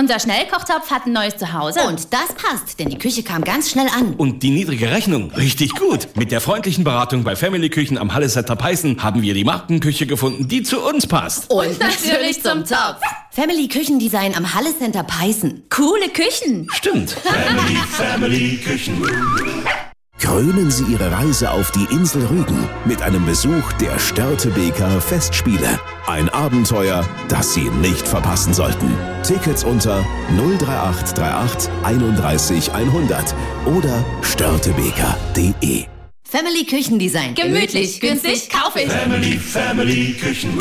Unser Schnellkochtopf hat ein neues Zuhause. Und das passt, denn die Küche kam ganz schnell an. Und die niedrige Rechnung, richtig gut. Mit der freundlichen Beratung bei Family Küchen am Hallesetter Peißen haben wir die Markenküche gefunden, die zu uns passt. Und natürlich zum Topf. Family Küchendesign am Hallecenter Peißen. Coole Küchen. Stimmt. Family Küchen. Krönen Sie Ihre Reise auf die Insel Rügen mit einem Besuch der Störtebeker Festspiele. Ein Abenteuer, das Sie nicht verpassen sollten. Tickets unter 03838 31 100 oder störtebeker.de. Family Küchendesign. Gemütlich, günstig, kauf ich. Family Küchen.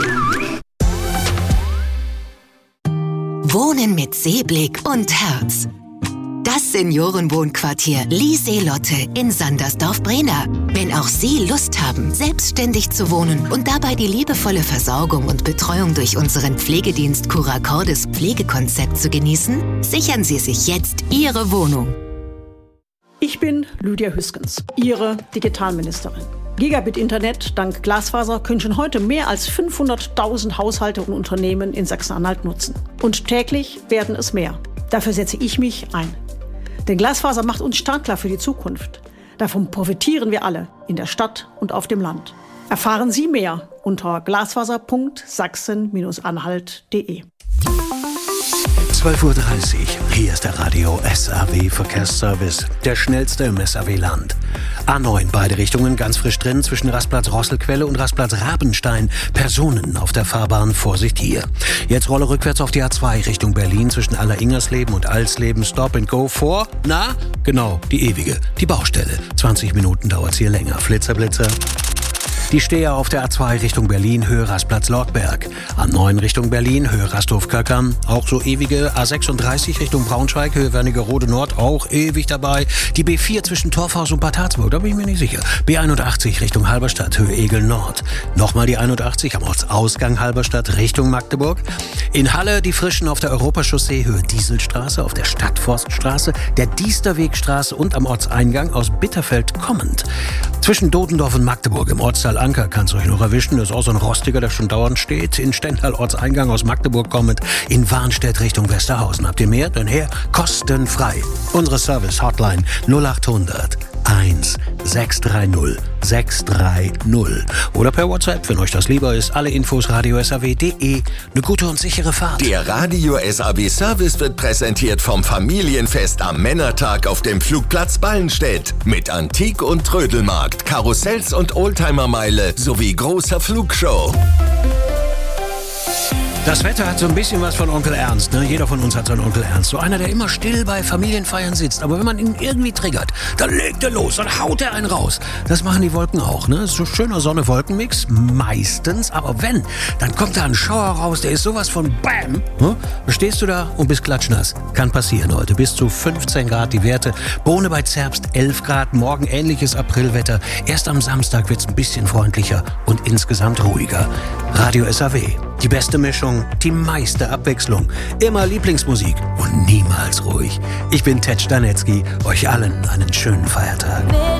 Wohnen mit Seeblick und Herz. Das Seniorenwohnquartier Lieseelotte in Sandersdorf-Brena. Wenn auch Sie Lust haben, selbstständig zu wohnen und dabei die liebevolle Versorgung und Betreuung durch unseren Pflegedienst Curacordes Pflegekonzept zu genießen, sichern Sie sich jetzt Ihre Wohnung. Ich bin Lydia Hüskens, Ihre Digitalministerin. Gigabit-Internet dank Glasfaser können schon heute mehr als 500.000 Haushalte und Unternehmen in Sachsen-Anhalt nutzen. Und täglich werden es mehr. Dafür setze ich mich ein. Denn Glasfaser macht uns startklar für die Zukunft. Davon profitieren wir alle, in der Stadt und auf dem Land. Erfahren Sie mehr unter glasfaser.sachsen-anhalt.de. 12:30 Uhr. Hier ist der Radio SAW Verkehrsservice, der schnellste im SAW-Land. A9, beide Richtungen ganz frisch drin, zwischen Rastplatz Rosselquelle und Rastplatz Rabenstein. Personen auf der Fahrbahn, Vorsicht hier. Jetzt Rolle rückwärts auf die A2 Richtung Berlin, zwischen Aller-Ingersleben und Alsleben. Stop and go vor, genau, die ewige, die Baustelle. 20 Minuten dauert's hier länger. Flitzer, Blitzer. Die Steher auf der A2 Richtung Berlin, Höhe Rastplatz Lortberg. A9 Richtung Berlin, Höhe Rasthof-Köckern. Auch so ewige A36 Richtung Braunschweig, Höhe Wernigerode Nord, auch ewig dabei. Die B4 zwischen Torfhaus und Bad Harzburg, da bin ich mir nicht sicher. B81 Richtung Halberstadt, Höhe Egel Nord. Nochmal die 81 am Ortsausgang Halberstadt Richtung Magdeburg. In Halle die Frischen auf der Europachaussee, Höhe Dieselstraße, auf der Stadtforststraße, der Diesterwegstraße und am Ortseingang aus Bitterfeld kommend. Zwischen Dodendorf und Magdeburg im Ortsteil Anker kann es euch noch erwischen. Das ist auch so ein Rostiger, der schon dauernd steht. In Stendal Ortseingang aus Magdeburg kommend. In Warnstedt Richtung Westerhausen. Habt ihr mehr? Dann her. Kostenfrei. Unsere Service-Hotline 0800 1 630 630. Oder per WhatsApp, wenn euch das lieber ist. Alle Infos radiosaw.de. Eine gute und sichere Fahrt. Der Radio SAW Service wird präsentiert vom Familienfest am Männertag auf dem Flugplatz Ballenstedt. Mit Antik- und Trödelmarkt, Karussells und Oldtimermeile sowie großer Flugshow. Das Wetter hat so ein bisschen was von Onkel Ernst, ne? Jeder von uns hat so einen Onkel Ernst. So einer, der immer still bei Familienfeiern sitzt. Aber wenn man ihn irgendwie triggert, dann legt er los, dann haut er einen raus. Das machen die Wolken auch, ne? So schöner Sonne-Wolken-Mix, meistens. Aber wenn, dann kommt da ein Schauer raus, der ist sowas von BAM. Ne? Dann stehst du da und bist klatschnass. Kann passieren heute. Bis zu 15 Grad die Werte. Bohne bei Zerbst 11 Grad. Morgen ähnliches Aprilwetter. Erst am Samstag wird's ein bisschen freundlicher und insgesamt ruhiger. Radio SAW. Die beste Mischung, die meiste Abwechslung, immer Lieblingsmusik und niemals ruhig. Ich bin Ted Stanetzky, euch allen einen schönen Feiertag.